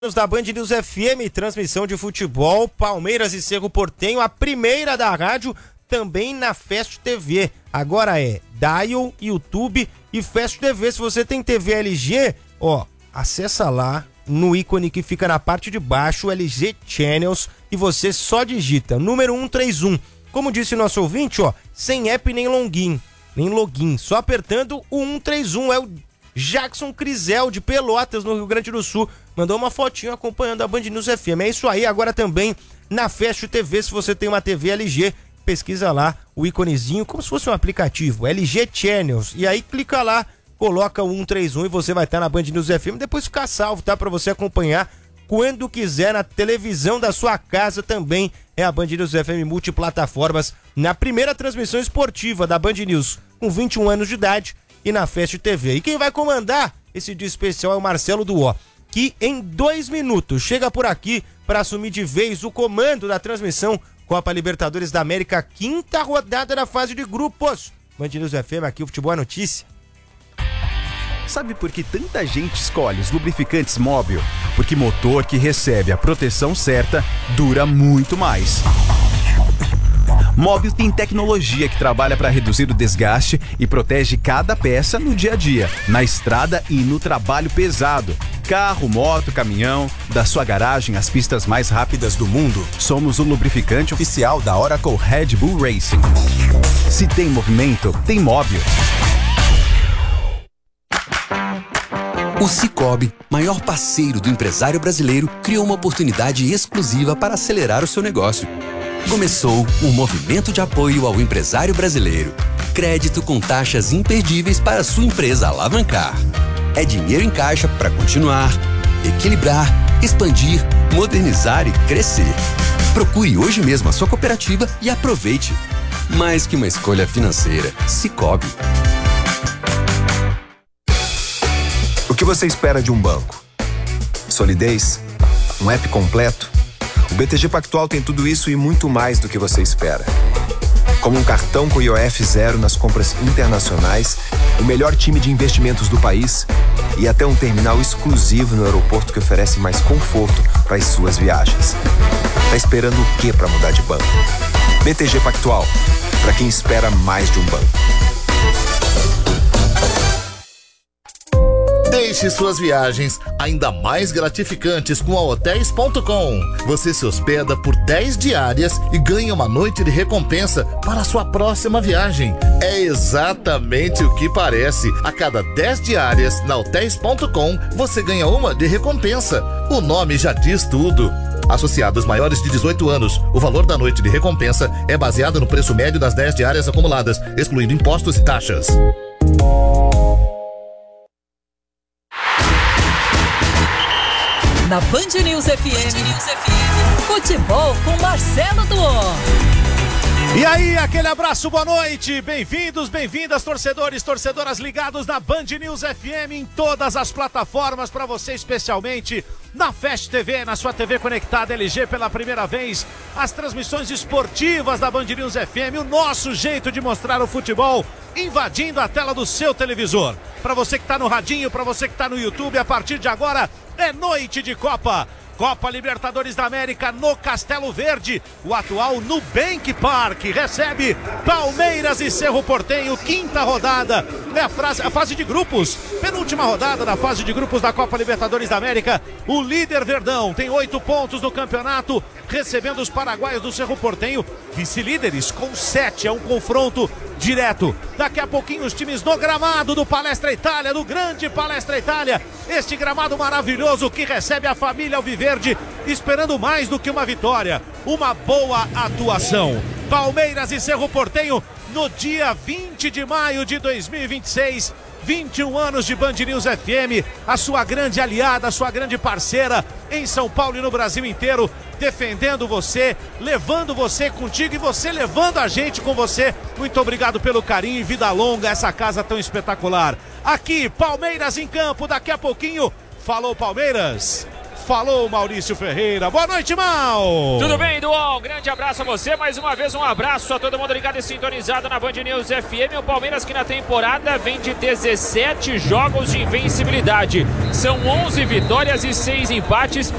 Da Band News FM, transmissão de futebol, Palmeiras e Cerro Porteño, a primeira da rádio, também na Fast TV. Agora é Dial, YouTube e Fast TV. Se você tem TV LG, acessa lá no ícone que fica na parte de baixo, LG Channels, e você só digita número 131. Como disse o nosso ouvinte, sem app nem login, só apertando o 131. É o Jackson Crisel de Pelotas, no Rio Grande do Sul, mandou uma fotinho acompanhando a Band News FM. É isso aí, agora também na Fast TV. Se você tem uma TV LG, pesquisa lá o íconezinho, como se fosse um aplicativo, LG Channels, e aí clica lá, coloca o 131 e você vai estar na Band News FM, depois fica salvo, tá? Pra você acompanhar quando quiser na televisão da sua casa também. É a Band News FM multiplataformas, na primeira transmissão esportiva da Band News, com 21 anos de idade, e na Fast TV. E quem vai comandar esse dia especial é o Marcelo Duó, que em 2 minutos chega por aqui para assumir de vez o comando da transmissão Copa Libertadores da América, 5ª rodada da fase de grupos. Band News FM, aqui o Futebol é Notícia. Sabe por que tanta gente escolhe os lubrificantes Móbil? Porque motor que recebe a proteção certa dura muito mais. Móbil tem tecnologia que trabalha para reduzir o desgaste e protege cada peça no dia a dia, na estrada e no trabalho pesado. Carro, moto, caminhão, da sua garagem às pistas mais rápidas do mundo. Somos o lubrificante oficial da Oracle Red Bull Racing. Se tem movimento, tem Móbil. O Sicoob, maior parceiro do empresário brasileiro, criou uma oportunidade exclusiva para acelerar o seu negócio. Começou um movimento de apoio ao empresário brasileiro. Crédito com taxas imperdíveis para sua empresa alavancar. É dinheiro em caixa para continuar, equilibrar, expandir, modernizar e crescer. Procure hoje mesmo a sua cooperativa e aproveite. Mais que uma escolha financeira, Sicoob. O que você espera de um banco? Solidez? Um app completo? O BTG Pactual tem tudo isso e muito mais do que você espera. Como um cartão com IOF zero nas compras internacionais, o melhor time de investimentos do país e até um terminal exclusivo no aeroporto que oferece mais conforto para as suas viagens. Tá esperando o quê para mudar de banco? BTG Pactual, para quem espera mais de um banco. Deixe suas viagens ainda mais gratificantes com a Hotels.com. Você se hospeda por 10 diárias e ganha uma noite de recompensa para a sua próxima viagem. É exatamente o que parece. A cada 10 diárias na Hotels.com, você ganha uma de recompensa. O nome já diz tudo. Associados maiores de 18 anos, o valor da noite de recompensa é baseado no preço médio das 10 diárias acumuladas, excluindo impostos e taxas. Na Band News FM, futebol com Marcelo Duó. E aí, aquele abraço, boa noite, bem-vindos, bem-vindas, torcedores, torcedoras ligados na Band News FM em todas as plataformas, para você especialmente na Fast TV, na sua TV conectada LG pela primeira vez, as transmissões esportivas da Band News FM, o nosso jeito de mostrar o futebol invadindo a tela do seu televisor. Para você que está no radinho, para você que está no YouTube, a partir de agora é noite de Copa. Copa Libertadores da América no Castelo Verde, o atual Nubank Park recebe Palmeiras e Cerro Porteño, 5ª rodada, a fase de grupos, penúltima rodada da fase de grupos da Copa Libertadores da América. O líder Verdão tem 8 pontos no campeonato, recebendo os paraguaios do Cerro Porteño, vice-líderes com 7, é um confronto direto. Daqui a pouquinho os times no gramado do Palestra Itália, do grande Palestra Itália, este gramado maravilhoso que recebe a família alviverde, esperando mais do que uma vitória, uma boa atuação. Palmeiras e Cerro Porteño no dia 20 de maio de 2026, 21 anos de Band News FM, a sua grande aliada, a sua grande parceira em São Paulo e no Brasil inteiro, defendendo você, levando você contigo e você levando a gente com você. Muito obrigado pelo carinho e vida longa, essa casa tão espetacular. Aqui, Palmeiras em campo, daqui a pouquinho, falou Palmeiras, Falou, Maurício Ferreira. Boa noite, Mal. Tudo bem, Dual? Um grande abraço a você. Mais uma vez, um abraço a todo mundo ligado e sintonizado na Band News FM. O Palmeiras que na temporada vem de 17 jogos de invencibilidade. São 11 vitórias e 6 empates